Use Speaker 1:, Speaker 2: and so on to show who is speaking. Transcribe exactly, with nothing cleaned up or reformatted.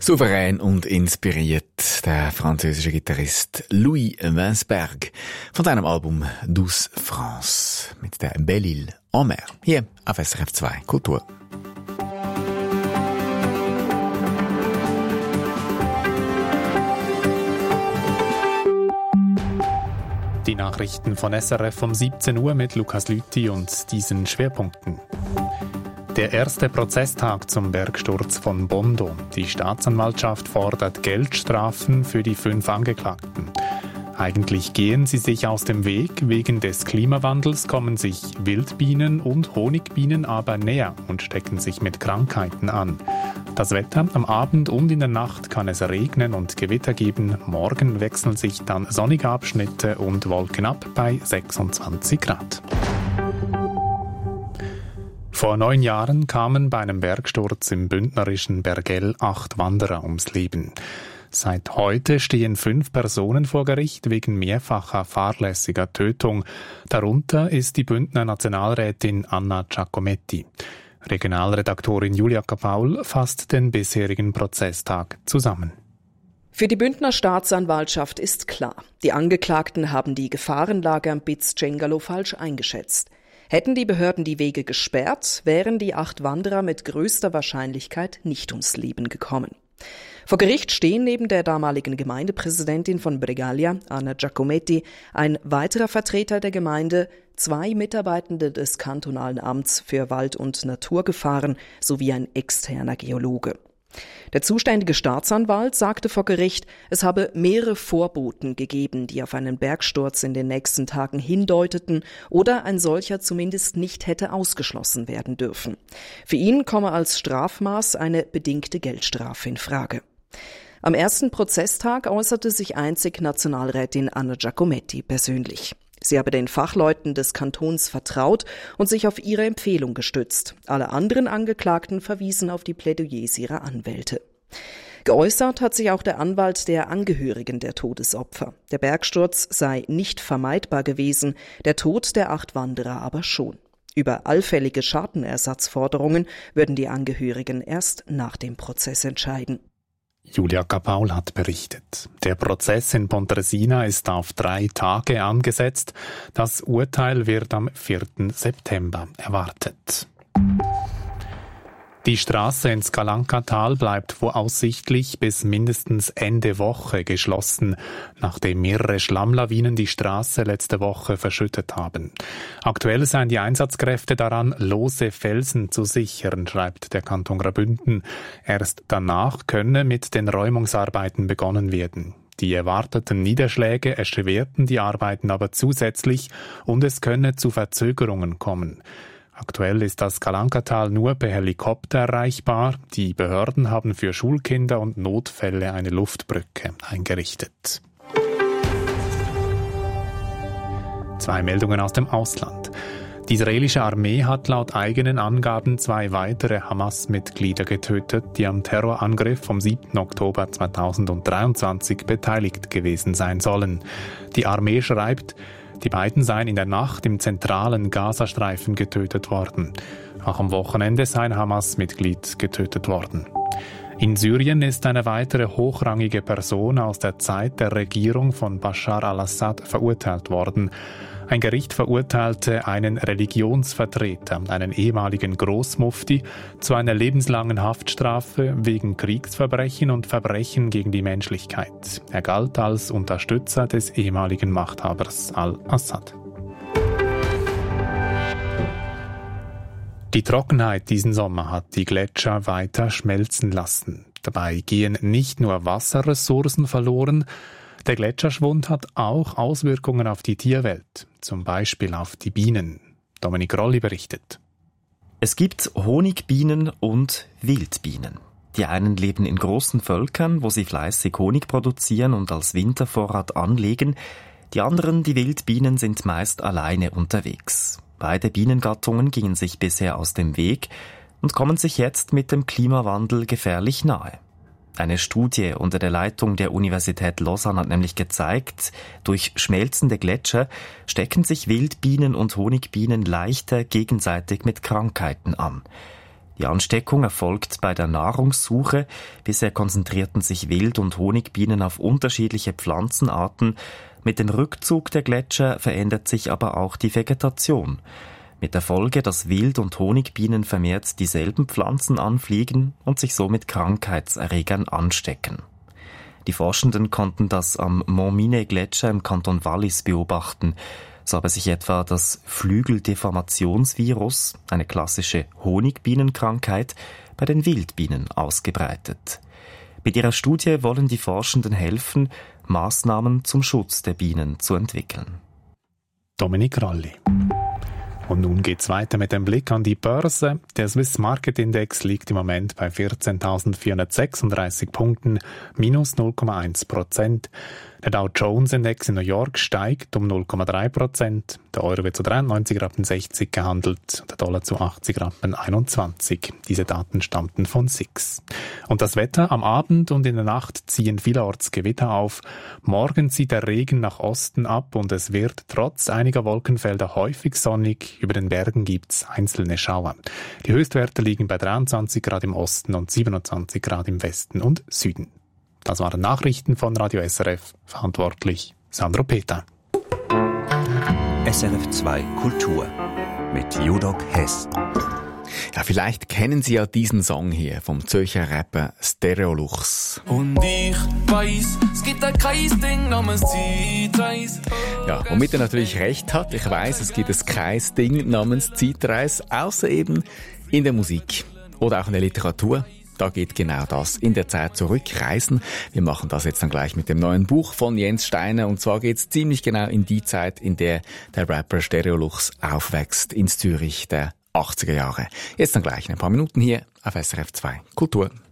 Speaker 1: Souverän und inspiriert der französische Gitarrist Louis Winsberg von seinem Album Douce France mit der Belle Île en Mer. Hier auf S R F zwei Kultur.
Speaker 2: Die Nachrichten von S R F um siebzehn Uhr mit Lukas Lüthi und diesen Schwerpunkten. Der erste Prozesstag zum Bergsturz von Bondo. Die Staatsanwaltschaft fordert Geldstrafen für die fünf Angeklagten. Eigentlich gehen sie sich aus dem Weg. Wegen des Klimawandels kommen sich Wildbienen und Honigbienen aber näher und stecken sich mit Krankheiten an. Das Wetter: am Abend und in der Nacht kann es regnen und Gewitter geben. Morgen wechseln sich dann sonnige Abschnitte und Wolken ab bei sechsundzwanzig Grad. Vor neun Jahren kamen bei einem Bergsturz im bündnerischen Bergell acht Wanderer ums Leben. Seit heute stehen fünf Personen vor Gericht wegen mehrfacher fahrlässiger Tötung. Darunter ist die Bündner Nationalrätin Anna Giacometti. Regionalredaktorin Julia Kapaul fasst den bisherigen Prozesstag zusammen.
Speaker 3: Für die Bündner Staatsanwaltschaft ist klar, die Angeklagten haben die Gefahrenlage am Piz Cengalo falsch eingeschätzt. Hätten die Behörden die Wege gesperrt, wären die acht Wanderer mit größter Wahrscheinlichkeit nicht ums Leben gekommen. Vor Gericht stehen neben der damaligen Gemeindepräsidentin von Bregaglia, Anna Giacometti, ein weiterer Vertreter der Gemeinde, zwei Mitarbeitende des kantonalen Amts für Wald- und Naturgefahren sowie ein externer Geologe. Der zuständige Staatsanwalt sagte vor Gericht, es habe mehrere Vorboten gegeben, die auf einen Bergsturz in den nächsten Tagen hindeuteten oder ein solcher zumindest nicht hätte ausgeschlossen werden dürfen. Für ihn komme als Strafmaß eine bedingte Geldstrafe in Frage. Am ersten Prozesstag äußerte sich einzig Nationalrätin Anna Giacometti persönlich. Sie habe den Fachleuten des Kantons vertraut und sich auf ihre Empfehlung gestützt. Alle anderen Angeklagten verwiesen auf die Plädoyers ihrer Anwälte. Geäußert hat sich auch der Anwalt der Angehörigen der Todesopfer. Der Bergsturz sei nicht vermeidbar gewesen, der Tod der acht Wanderer aber schon. Über allfällige Schadenersatzforderungen würden die Angehörigen erst nach dem Prozess entscheiden.
Speaker 2: Julia Kapaul hat berichtet. Der Prozess in Pontresina ist auf drei Tage angesetzt. Das Urteil wird am vierten September erwartet. Die Straße ins Calancatal bleibt voraussichtlich bis mindestens Ende Woche geschlossen, nachdem mehrere Schlammlawinen die Straße letzte Woche verschüttet haben. Aktuell seien die Einsatzkräfte daran, lose Felsen zu sichern, schreibt der Kanton Graubünden. Erst danach könne mit den Räumungsarbeiten begonnen werden. Die erwarteten Niederschläge erschwerten die Arbeiten aber zusätzlich und es könne zu Verzögerungen kommen. Aktuell ist das Calancatal nur per Helikopter erreichbar. Die Behörden haben für Schulkinder und Notfälle eine Luftbrücke eingerichtet. Zwei Meldungen aus dem Ausland. Die israelische Armee hat laut eigenen Angaben zwei weitere Hamas-Mitglieder getötet, die am Terrorangriff vom siebten Oktober zweitausenddreiundzwanzig beteiligt gewesen sein sollen. Die Armee schreibt, die beiden seien in der Nacht im zentralen Gazastreifen getötet worden. Auch am Wochenende sei ein Hamas-Mitglied getötet worden. In Syrien ist eine weitere hochrangige Person aus der Zeit der Regierung von Bashar al-Assad verurteilt worden. Ein Gericht verurteilte einen Religionsvertreter, einen ehemaligen Großmufti, zu einer lebenslangen Haftstrafe wegen Kriegsverbrechen und Verbrechen gegen die Menschlichkeit. Er galt als Unterstützer des ehemaligen Machthabers al-Assad. Die Trockenheit diesen Sommer hat die Gletscher weiter schmelzen lassen. Dabei gehen nicht nur Wasserressourcen verloren, der Gletscherschwund hat auch Auswirkungen auf die Tierwelt, zum Beispiel auf die Bienen. Dominik Rolli berichtet.
Speaker 4: Es gibt Honigbienen und Wildbienen. Die einen leben in großen Völkern, wo sie fleißig Honig produzieren und als Wintervorrat anlegen. Die anderen, die Wildbienen, sind meist alleine unterwegs. Beide Bienengattungen gingen sich bisher aus dem Weg und kommen sich jetzt mit dem Klimawandel gefährlich nahe. Eine Studie unter der Leitung der Universität Lausanne hat nämlich gezeigt, durch schmelzende Gletscher stecken sich Wildbienen und Honigbienen leichter gegenseitig mit Krankheiten an. Die Ansteckung erfolgt bei der Nahrungssuche. Bisher konzentrierten sich Wild- und Honigbienen auf unterschiedliche Pflanzenarten. Mit dem Rückzug der Gletscher verändert sich aber auch die Vegetation. Mit der Folge, dass Wild- und Honigbienen vermehrt dieselben Pflanzen anfliegen und sich so mit Krankheitserregern anstecken. Die Forschenden konnten das am Montminy-Gletscher im Kanton Wallis beobachten. So habe sich etwa das Flügeldeformationsvirus, eine klassische Honigbienenkrankheit, bei den Wildbienen ausgebreitet. Mit ihrer Studie wollen die Forschenden helfen, Maßnahmen zum Schutz der Bienen zu entwickeln.
Speaker 2: Dominik Ralli. Und nun geht's weiter mit dem Blick an die Börse. Der Swiss Market Index liegt im Moment bei vierzehntausendvierhundertsechsunddreißig Punkten, minus null Komma eins Prozent. Der Dow Jones Index in New York steigt um null Komma drei Prozent. Der Euro wird zu dreiundneunzig Rappen sechzig gehandelt, der Dollar zu achtzig Rappen einundzwanzig. Diese Daten stammten von S I X. Und das Wetter: am Abend und in der Nacht ziehen vielerorts Gewitter auf. Morgen zieht der Regen nach Osten ab und es wird trotz einiger Wolkenfelder häufig sonnig. Über den Bergen gibt's einzelne Schauer. Die Höchstwerte liegen bei dreiundzwanzig Grad im Osten und siebenundzwanzig Grad im Westen und Süden. Das waren Nachrichten von Radio S R F. Verantwortlich Sandro Peter.
Speaker 5: S R F zwei Kultur mit Judok Hess.
Speaker 1: Ja, vielleicht kennen Sie ja diesen Song hier vom Zürcher Rapper Stereolux.
Speaker 6: Und ich weiss, es gibt ein kein Ding namens Zeitreise.
Speaker 1: Ja, womit er natürlich recht hat. Ich weiss, es gibt ein kein Ding namens Zeitreise, außer eben in der Musik oder auch in der Literatur. Da geht genau das. In der Zeit zurückreisen. Wir machen das jetzt dann gleich mit dem neuen Buch von Jens Steiner. Und zwar geht es ziemlich genau in die Zeit, in der der Rapper Stereolux aufwächst, in Zürich der achtziger Jahre. Jetzt dann gleich in ein paar Minuten hier auf S R F zwei Kultur.